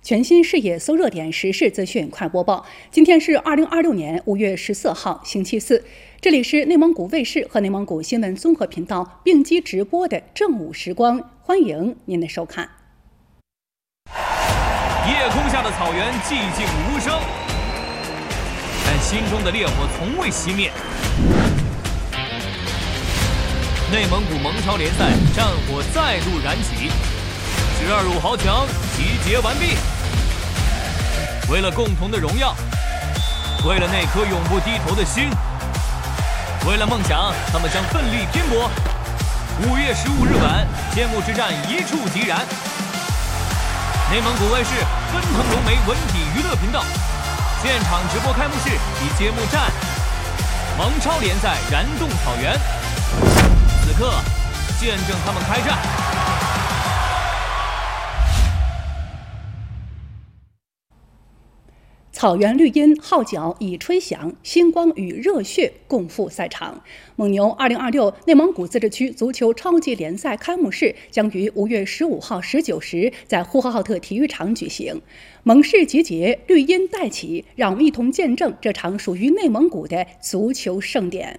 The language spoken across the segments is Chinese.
全新视野搜热点时事资讯快播报。今天是2026年5月14号，星期四。这里是内蒙古卫视和内蒙古新闻综合频道并机直播的正午时光，欢迎您的收看。 夜空下的草原寂静无声，但心中的烈火从未熄灭。内蒙古蒙超联赛战火再度燃起，12路豪强集结完毕。为了共同的荣耀，为了那颗永不低头的心，为了梦想，他们将奋力拼搏。5月15日晚，揭幕之战一触即燃。内蒙古卫视奔腾龙媒文体娱乐频道现场直播开幕式及揭幕战，蒙超联赛燃动草原。此刻，见证他们开战。 草原绿荫，号角已吹响，星光与热血共赴赛场。蒙牛2026内蒙古自治区足球超级联赛开幕式将于5月15号19时在呼和浩特体育场举行。蒙氏集结，绿荫带起，让我们一同见证这场属于内蒙古的足球盛典。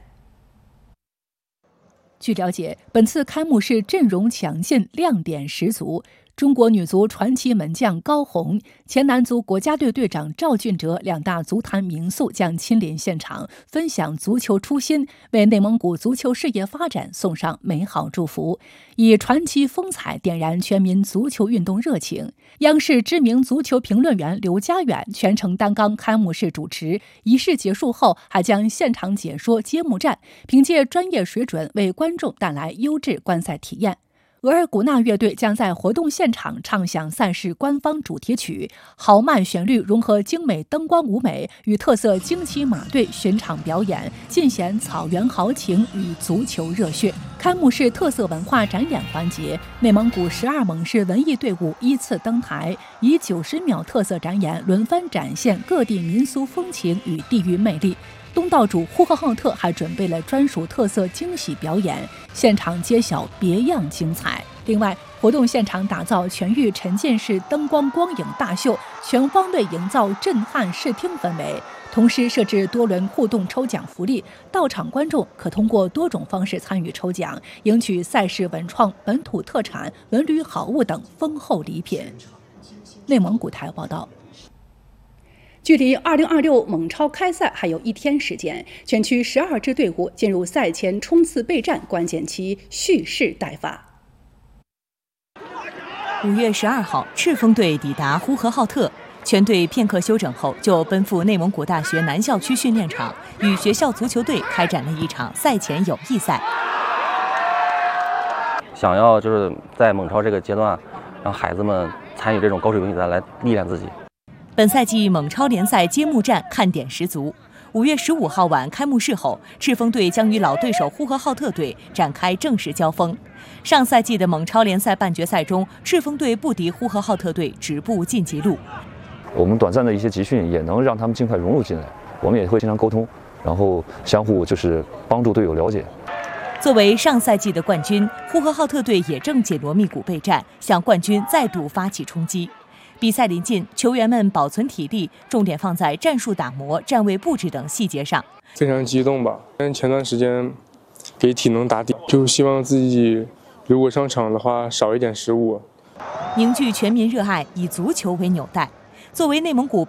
据了解，本次开幕式阵容强劲，亮点十足。中国女足传奇门将高红、前男足国家队队长赵俊哲两大足坛名宿将亲临现场，分享足球初心，为内蒙古足球事业发展送上美好祝福，以传奇风采点燃全民足球运动热情。央视知名足球评论员刘佳远全程担纲开幕式主持，仪式结束后还将现场解说揭幕战，凭借专业水准为观众带来优质观赛体验。额尔古纳乐队将在活动现场唱响赛事官方主题曲，豪迈旋律融合精美灯光舞美与特色惊奇马队巡场表演，尽显草原豪情与足球热血。开幕式特色文化展演环节，内蒙古12蒙市文艺队伍依次登台，以90秒特色展演轮番展现各地民俗风情与地域魅力。东道主呼和浩特还准备了专属特色惊喜表演，现场揭晓别样精彩。另外，活动现场打造全域沉浸式灯光光影大秀，全方位营造震撼视听氛围。同时设置多轮互动抽奖福利，到场观众可通过多种方式参与抽奖，赢取赛事文创、本土特产、文旅好物等丰厚礼品。内蒙古台报道。距离2026蒙超开赛还有1天时间，全区12支队伍进入赛前冲刺备战关键期，蓄势待发。 5月12号，赤峰队抵达呼和浩特，全队片刻休整后就奔赴内蒙古大学南校区训练场，与学校足球队开展了一场赛前友谊赛。 想要就是在蒙超这个阶段，让孩子们参与这种高水平比赛来历练自己。 本赛季蒙超联赛揭幕战看点十足。5月15号晚开幕式后，赤峰队将与老对手呼和浩特队展开正式交锋。上赛季的蒙超联赛半决赛中，赤峰队不敌呼和浩特队，止步晋级路。 我们短暂的一些集训也能让他们尽快融入进来，我们也会经常沟通，然后相互就是帮助队友了解。 作为上赛季的冠军，呼和浩特队也正紧锣密鼓备战，向冠军再度发起冲击。比赛临近，球员们保存体力，重点放在战术打磨、站位布置等细节上。 非常激动吧，但前段时间给体能打底，就希望自己如果上场的话少一点失误。 凝聚全民热爱，以足球为纽带。作为内蒙古